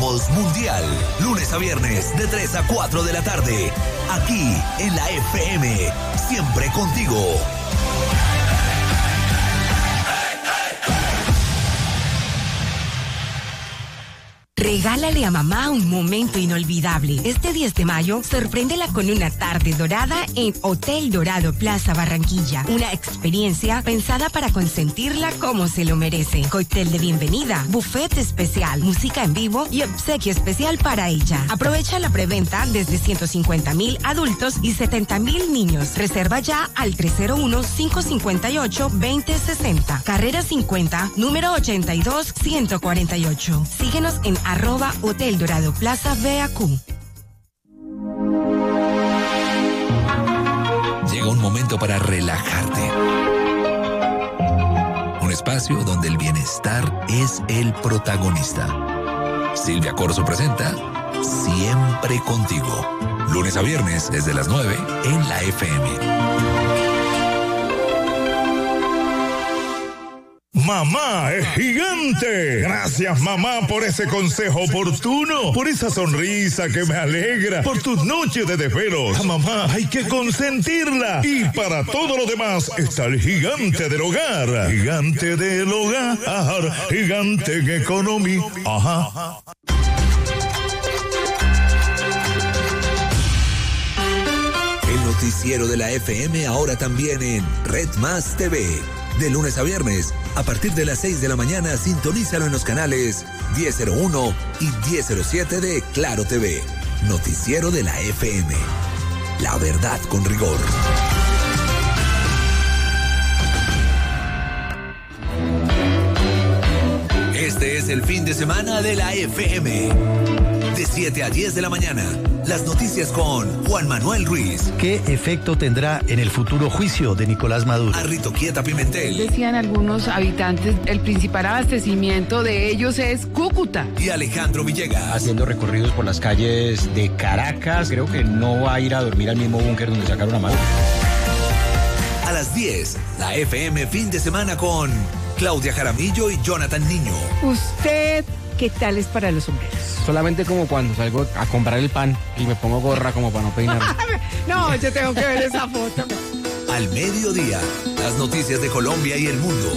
Somos Mundial. Lunes a viernes de 3 a 4 de la tarde. Aquí en la FM. Siempre contigo. Regálale a mamá un momento inolvidable. Este 10 de mayo, sorpréndela con una tarde dorada en Hotel Dorado Plaza Barranquilla. Una experiencia pensada para consentirla como se lo merece. Cóctel de bienvenida, buffet especial, música en vivo y obsequio especial para ella. Aprovecha la preventa desde 150,000 adultos y 70,000 niños. Reserva ya al 301-558-2060. Carrera 50, número 82-148. Síguenos en @Hotel Dorado Plaza BAQ. Llega un momento para relajarte. Un espacio donde el bienestar es el protagonista. Silvia Corzo presenta Siempre Contigo. Lunes a viernes desde las 9 en la FM. Mamá es gigante. Gracias, mamá, por ese consejo oportuno, por esa sonrisa que me alegra, por tus noches de desvelos. A mamá hay que consentirla. Y para todo lo demás está el gigante del hogar. Gigante del hogar, gigante en economía. Ajá. El noticiero de la FM ahora también en Red Más TV. De lunes a viernes, a partir de las 6 de la mañana, sintonízalo en los canales 1001 y 1007 de Claro TV. Noticiero de la FM. La verdad con rigor. Este es el fin de semana de la FM. De 7 a 10 de la mañana, las noticias con Juan Manuel Ruiz. ¿Qué efecto tendrá en el futuro juicio de Nicolás Maduro? Arrito Quieta Pimentel. Decían algunos habitantes, el principal abastecimiento de ellos es Cúcuta. Y Alejandro Villegas. Haciendo recorridos por las calles de Caracas, creo que no va a ir a dormir al mismo búnker donde sacaron a Maduro. A las 10, la FM fin de semana con Claudia Jaramillo y Jonathan Niño. ¿Usted qué tal es para los sombreros? Solamente como cuando salgo a comprar el pan y me pongo gorra como para no peinarme. No, yo tengo que ver esa foto. Al mediodía, las noticias de Colombia y el mundo.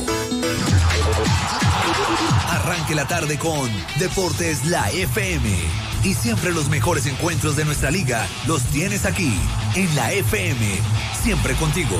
Arranque la tarde con Deportes La FM. Y siempre los mejores encuentros de nuestra liga los tienes aquí, en la FM. Siempre contigo.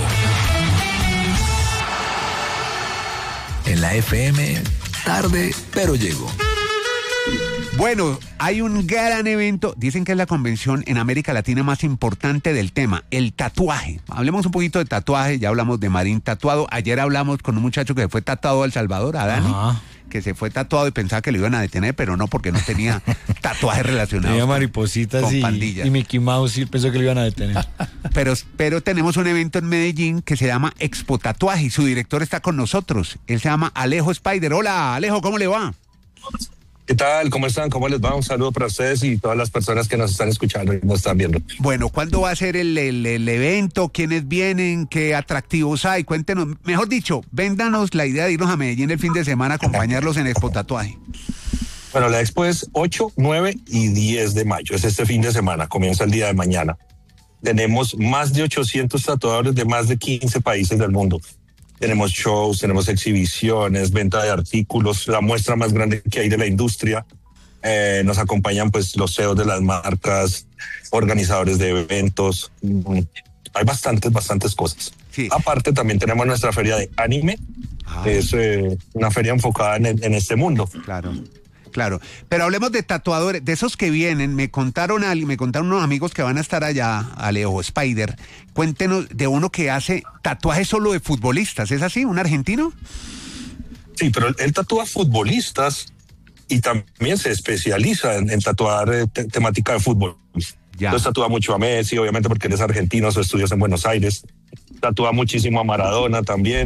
En la FM, tarde, pero llego. Bueno, hay un gran evento, dicen que es la convención en América Latina más importante del tema, el tatuaje. Hablemos un poquito de tatuaje, ya hablamos de Marín tatuado. Ayer hablamos con un muchacho que fue tatuado a El Salvador, a Dani. Ajá. Que se fue tatuado y pensaba que lo iban a detener, pero no, porque no tenía tatuajes relacionados. Tenía maripositas con pandillas. Y Mickey Mouse, y pensó que lo iban a detener. Pero tenemos un evento en Medellín que se llama Expo Tatuaje y su director está con nosotros. Él se llama Alejo Spider. Hola, Alejo, ¿cómo le va? ¿Qué tal? ¿Cómo están? ¿Cómo les va? Un saludo para ustedes y todas las personas que nos están escuchando y nos están viendo. Bueno, ¿cuándo va a ser el evento? ¿Quiénes vienen? ¿Qué atractivos hay? Cuéntenos, mejor dicho, véndanos la idea de irnos a Medellín el fin de semana a acompañarlos en Expo Tatuaje. Bueno, la expo es 8, 9 y 10 de mayo. Es este fin de semana, comienza el día de mañana. Tenemos más de 800 tatuadores de más de 15 países del mundo. Tenemos shows, tenemos exhibiciones, venta de artículos, la muestra más grande que hay de la industria. Nos acompañan pues los CEOs de las marcas, organizadores de eventos. Hay bastantes cosas. Sí. Aparte también tenemos nuestra feria de anime, que es una feria enfocada en este mundo. Claro, pero hablemos de tatuadores, de esos que vienen. Me contaron unos amigos que van a estar allá, Alejo Spider. Cuéntenos de uno que hace tatuajes solo de futbolistas, ¿es así? ¿Un argentino? Sí, pero él tatúa futbolistas y también se especializa en tatuar temática de fútbol. Entonces tatúa mucho a Messi, obviamente porque él es argentino, su estudio es en Buenos Aires. Tatúa muchísimo a Maradona también.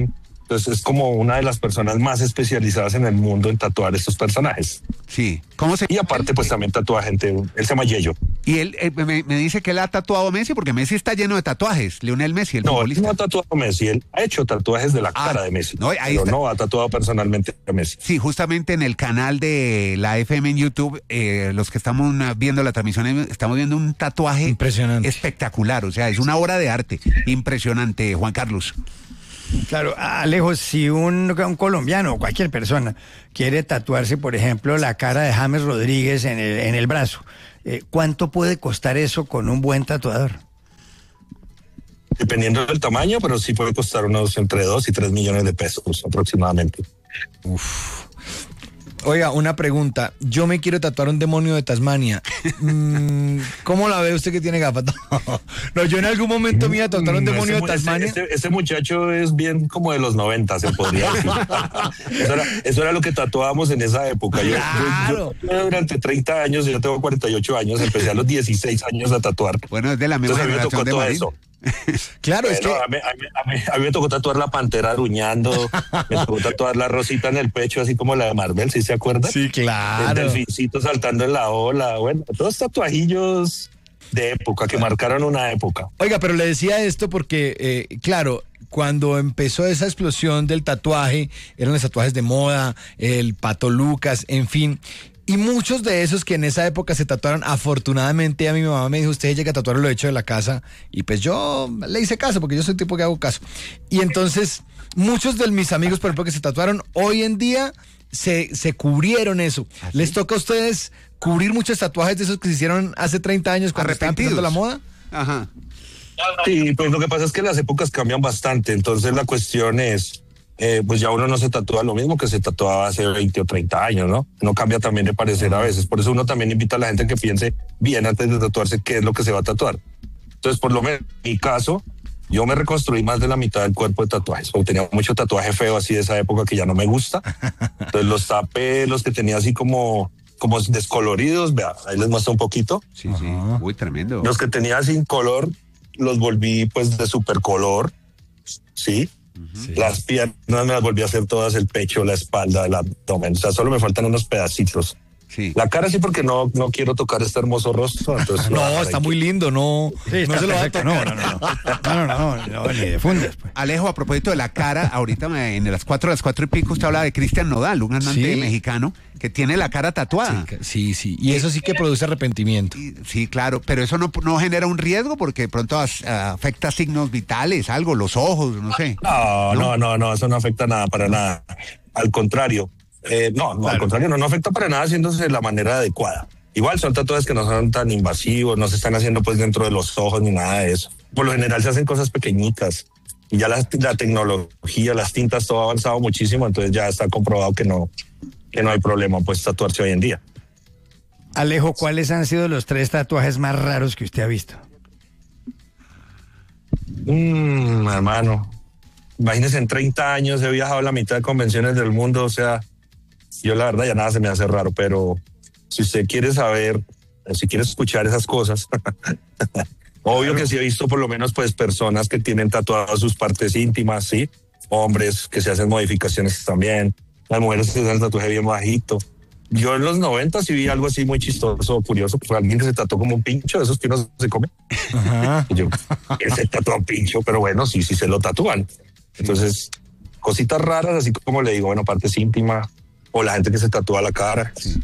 Entonces es como una de las personas más especializadas en el mundo en tatuar estos personajes. Sí. ¿Cómo se? Y aparte pues también tatúa gente, él se llama Yello. Y él me dice que él ha tatuado a Messi porque Messi está lleno de tatuajes. Lionel Messi, el futbolista. No ha tatuado a Messi, él ha hecho tatuajes de la cara de Messi, pero no ha tatuado personalmente a Messi. Sí, justamente en el canal de la FM en YouTube, los que estamos viendo la transmisión, estamos viendo un tatuaje impresionante, espectacular, o sea, es una obra de arte impresionante, Juan Carlos. Claro, Alejo, si un colombiano o cualquier persona quiere tatuarse, por ejemplo, la cara de James Rodríguez en el brazo, ¿cuánto puede costar eso con un buen tatuador? Dependiendo del tamaño, pero sí puede costar entre 2 y 3 millones de pesos aproximadamente. Uf. Oiga, una pregunta. Yo me quiero tatuar un demonio de Tasmania. ¿Cómo la ve usted que tiene gafas? No, yo en algún momento me iba a tatuar un demonio de Tasmania. Ese muchacho es bien como de los 90, se podría decir. Eso era lo que tatuábamos en esa época. Yo durante 30 años, yo tengo 48 años, empecé a los 16 años a tatuar. Bueno, es de la misma generación de Marín. Claro, es que a mí me tocó tatuar la pantera aruñando, me tocó tatuar la rosita en el pecho, así como la de Marvel, ¿sí se acuerdan? Sí, claro. El delfincito saltando en la ola, bueno, todos tatuajillos de época que marcaron una época. Oiga, pero le decía esto porque, claro, cuando empezó esa explosión del tatuaje, eran los tatuajes de moda, el Pato Lucas, en fin. Y muchos de esos que en esa época se tatuaron, afortunadamente a mi mamá me dijo, usted llega a tatuar lo hecho de la casa, y pues yo le hice caso, porque yo soy el tipo que hago caso. Y entonces, muchos de mis amigos, por ejemplo, que se tatuaron, hoy en día se cubrieron eso. ¿Ah, sí? ¿Les toca a ustedes cubrir muchos tatuajes de esos que se hicieron hace 30 años cuando estaba empezando la moda? Ajá. Sí, pues lo que pasa es que las épocas cambian bastante, entonces la cuestión es... pues ya uno no se tatúa lo mismo que se tatuaba hace 20 o 30 años, ¿no? No cambia también de parecer a veces. Por eso uno también invita a la gente que piense bien antes de tatuarse qué es lo que se va a tatuar. Entonces, por lo menos en mi caso, yo me reconstruí más de la mitad del cuerpo de tatuajes, porque tenía mucho tatuaje feo así de esa época que ya no me gusta. Entonces los tapé, los que tenía así como descoloridos, vea, ahí les muestro un poquito. Sí, sí, uy, tremendo. Los que tenía sin color, los volví pues de super color, ¿sí? Sí. Las piernas me las volví a hacer todas, el pecho, la espalda, el abdomen, o sea, solo me faltan unos pedacitos. Sí. La cara sí, porque no quiero tocar este hermoso rostro. Entonces no, está muy lindo, no. Sí, no se lo va a tocar. No, ni de fundes. Pues. Alejo, a propósito de la cara, ahorita en las 4 y pico usted habla de Cristian Nodal, un cantante mexicano que tiene la cara tatuada. Sí. Y eso sí que produce arrepentimiento. Sí, claro, pero eso no genera un riesgo porque de pronto afecta signos vitales, algo, los ojos, no sé. No, eso no afecta nada, para nada. Al contrario. Al contrario, no afecta para nada haciéndose de la manera adecuada. Igual son tatuajes que no son tan invasivos, no se están haciendo pues dentro de los ojos ni nada de eso. Por lo general se hacen cosas pequeñitas y ya la tecnología, las tintas, todo ha avanzado muchísimo, entonces ya está comprobado que no hay problema pues tatuarse hoy en día. Alejo, ¿cuáles han sido los 3 tatuajes más raros que usted ha visto? Hermano, imagínese, en 30 años he viajado a la mitad de convenciones del mundo, o sea, yo la verdad ya nada se me hace raro, pero si usted quiere saber, si quiere escuchar esas cosas, obvio que sí he visto por lo menos pues personas que tienen tatuadas sus partes íntimas, sí, hombres que se hacen modificaciones también, las mujeres que se hacen el tatuaje bien bajito. Yo en los 90 sí vi algo así muy chistoso, curioso, pues alguien que se tatuó como un pincho, de esos que uno se come. Ajá. Y yo, que se tatuó un pincho, pero bueno, sí se lo tatúan. Entonces, cositas raras, así como le digo, bueno, partes íntimas, o la gente que se tatúa la cara. Sí.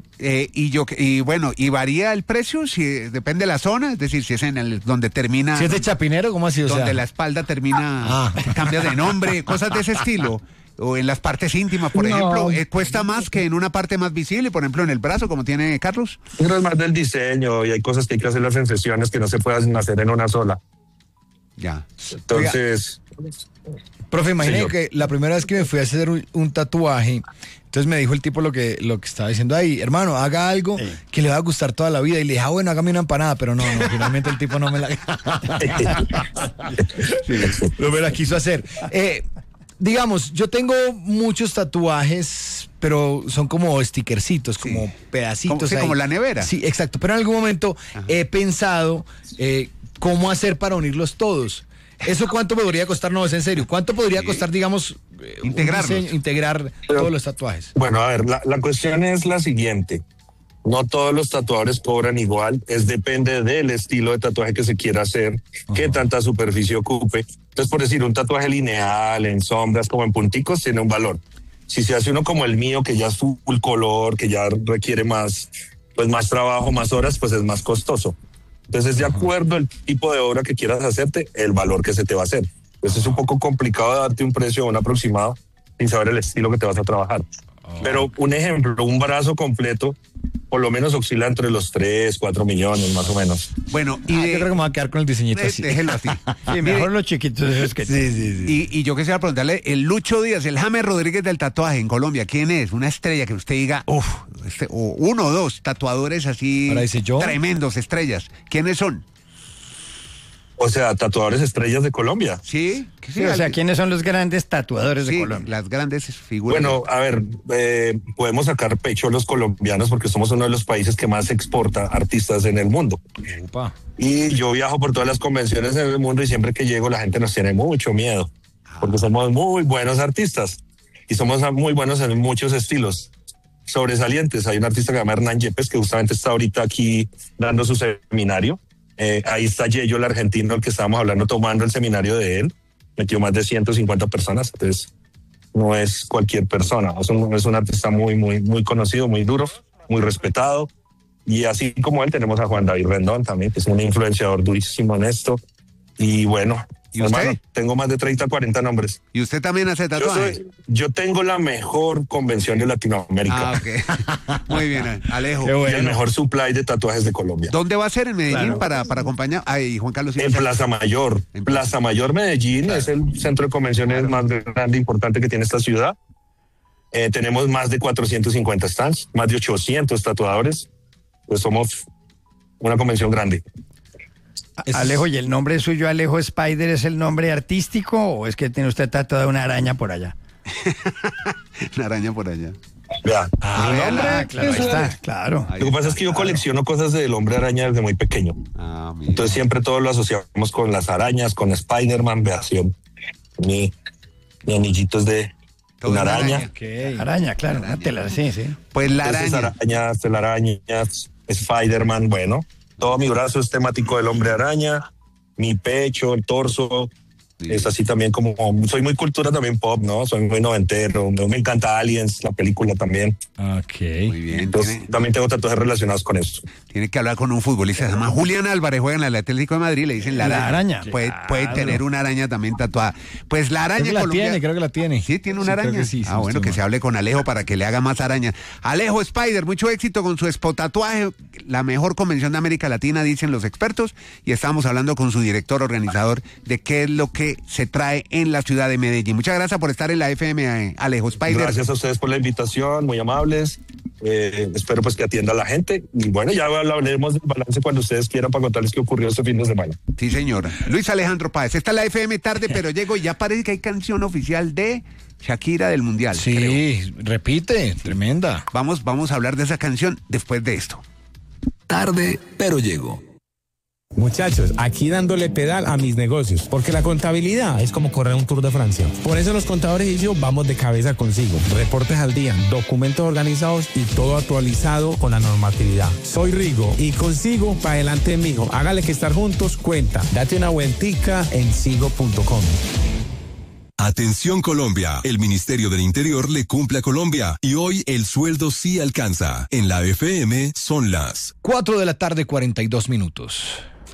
Y varía el precio, si depende de la zona, es decir, si es donde termina. Si es de Chapinero, ¿cómo así? Donde la espalda termina, cambia de nombre, cosas de ese estilo. O en las partes íntimas, por ejemplo, cuesta más que en una parte más visible, por ejemplo, en el brazo, como tiene Carlos. Pero es más del diseño y hay cosas que hay que hacer en sesiones que no se pueden hacer en una sola. Ya. Entonces. Profe, imagínate que la primera vez que me fui a hacer un tatuaje, entonces me dijo el tipo lo que estaba diciendo ahí, hermano, haga algo que le va a gustar toda la vida. Y le dije, bueno, hágame una empanada, pero no, finalmente el tipo no me la quiso hacer. Digamos, yo tengo muchos tatuajes, pero son como stickercitos, como pedacitos. Como la nevera. Sí, exacto. Pero en algún momento he pensado cómo hacer para unirlos todos. ¿Eso cuánto me podría costar? No, es en serio. ¿Cuánto podría costar, digamos, integrar todos los tatuajes. Bueno, a ver, la cuestión es la siguiente. No todos los tatuadores cobran igual, depende del estilo de tatuaje que se quiera hacer, qué tanta superficie ocupe. Entonces, por decir, un tatuaje lineal, en sombras, como en punticos, tiene un valor. Si se hace uno como el mío, que ya es full color, que ya requiere más trabajo, más horas, pues es más costoso. Entonces, de acuerdo al tipo de obra que quieras hacerte, el valor que se te va a hacer. Entonces, es un poco complicado darte un precio o un aproximado sin saber el estilo que te vas a trabajar. Pero un ejemplo, un brazo completo, por lo menos oscila entre los 3, 4 millones, más o menos. Bueno, yo creo que me voy a quedar con el diseñito así. Déjelo así. Sí, mejor los chiquitos. Es que... Sí. Y yo quisiera preguntarle, el Lucho Díaz, el James Rodríguez del tatuaje en Colombia, ¿quién es? Una estrella que usted diga, o uno o dos tatuadores así tremendos, estrellas. ¿Quiénes son? O sea, tatuadores estrellas de Colombia. Sí. O sea, ¿quiénes son los grandes tatuadores de Colombia? Las grandes figuras. Bueno, a ver, podemos sacar pecho a los colombianos porque somos uno de los países que más exporta artistas en el mundo. Upa. Y yo viajo por todas las convenciones en el mundo y siempre que llego la gente nos tiene mucho miedo porque somos muy buenos artistas y somos muy buenos en muchos estilos sobresalientes. Hay un artista que se llama Hernán Yepes que justamente está ahorita aquí dando su seminario. Ahí está Yello, el argentino, el que estábamos hablando, tomando el seminario de él. Metió más de 150 personas, entonces no es cualquier persona. Es un artista muy conocido, muy duro, muy respetado. Y así como él tenemos a Juan David Rendón también, que es un influenciador durísimo en esto. Y bueno, ¿y usted? Hermano, tengo más de 30, 40 nombres. ¿Y usted también hace tatuajes? Yo tengo la mejor convención de Latinoamérica. Muy bien, Alejo. Bueno. Y el mejor supply de tatuajes de Colombia. ¿Dónde va a ser? ¿En Medellín? Para acompañar. Ay, Juan Carlos. En Plaza Mayor. Plaza Mayor, Medellín, es el centro de convenciones más grande e importante que tiene esta ciudad. Tenemos más de 450 stands, más de 800 tatuadores. Pues somos una convención grande. Alejo, ¿y el nombre suyo, Alejo Spider, es el nombre artístico o es que tiene usted tatuada una araña por allá? Una araña por allá. Vea, claro, ahí está, claro. Lo que pasa es que yo colecciono cosas del hombre araña desde muy pequeño. Entonces siempre todos lo asociamos con las arañas, con Spider-Man, veación. Mi anillito es de una araña. Okay. Araña, claro, una tela, sí. Pues la araña. Telarañas, Spider-Man, bueno. Todo mi brazo es temático del hombre araña, mi pecho, el torso, es así también como, soy muy cultura también pop, ¿no? Soy muy noventero, me encanta Aliens, la película también. Ok. Muy bien. Entonces también tengo tatuajes relacionados con eso. Tiene que hablar con un futbolista, se llama Julián Álvarez, juega en el Atlético de Madrid, le dicen la araña. Puede tener una araña también tatuada. Pues la araña colombiana. Creo que la tiene. Sí, tiene una araña. Que sí, bueno, que se hable con Alejo para que le haga más araña. Alejo Spider, mucho éxito con su expo tatuaje, la mejor convención de América Latina, dicen los expertos, y estábamos hablando con su director organizador de qué es lo que se trae en la ciudad de Medellín. Muchas gracias por estar en la FM, Alejo Spider. Gracias a ustedes por la invitación, muy amables. Espero pues que atienda a la gente y bueno, ya hablaremos del balance cuando ustedes quieran para contarles qué ocurrió este fin de semana. Sí, señora. Luis Alejandro Páez, esta es la FM tarde, pero llego y ya parece que hay canción oficial de Shakira del Mundial. Sí, creo. Repite, tremenda. Vamos a hablar de esa canción después de esto. Tarde, pero llego. Muchachos, aquí dándole pedal a mis negocios, porque la contabilidad es como correr un Tour de Francia. Por eso los contadores y yo vamos de cabeza consigo. Reportes al día, documentos organizados y todo actualizado con la normatividad. Soy Rigo y consigo para adelante, mijo. Hágale que estar juntos cuenta. Date una vueltica en sigo.com. Atención Colombia, el Ministerio del Interior le cumple a Colombia y hoy el sueldo sí alcanza. En la FM son las 4:42 p.m.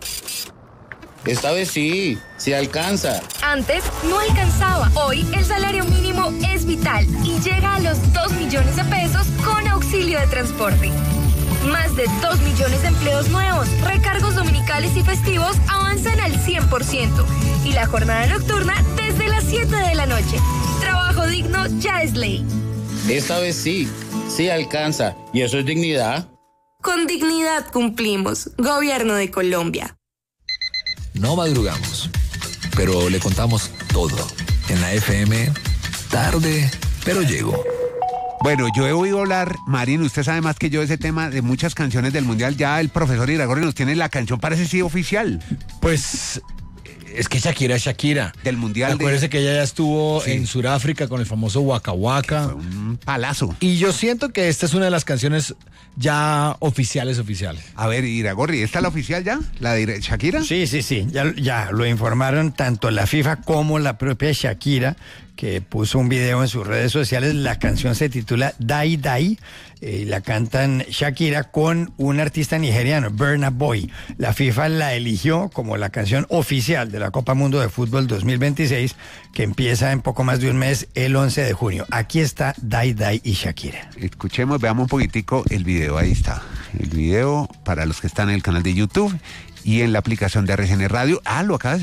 Esta vez sí alcanza. Antes no alcanzaba. Hoy el salario mínimo es vital y llega a los 2 millones de pesos con auxilio de transporte. Más de 2 millones de empleos nuevos, recargos dominicales y festivos avanzan al 100% y la jornada nocturna desde las 7 de la noche. Trabajo digno ya es ley. Esta vez sí alcanza. ¿Y eso es dignidad? Con dignidad cumplimos. Gobierno de Colombia. No madrugamos, pero le contamos todo. En la FM, tarde, pero llego. Bueno, yo he oído hablar, Marín, usted sabe más que yo de ese tema de muchas canciones del Mundial. Ya el profesor Iragorri nos tiene la canción, parece sí oficial. Pues Es que Shakira es Shakira. Del Mundial. Acuérdese que ella ya estuvo en Sudáfrica con el famoso Waka Waka. Fue un palazo. Y yo siento que esta es una de las canciones ya oficiales. A ver, Iragorri, ¿esta es la oficial ya? ¿La de Shakira? Sí. Ya lo informaron tanto la FIFA como la propia Shakira, que puso un video en sus redes sociales. La canción se titula Die Die, y la cantan Shakira con un artista nigeriano, Burna Boy. La FIFA la eligió como la canción oficial de la Copa Mundo de Fútbol 2026, que empieza en poco más de un mes, el 11 de junio. Aquí está Die Die y Shakira. Escuchemos, veamos un poquitico el video, ahí está. El video para los que están en el canal de YouTube y en la aplicación de RCN Radio. Lo acabas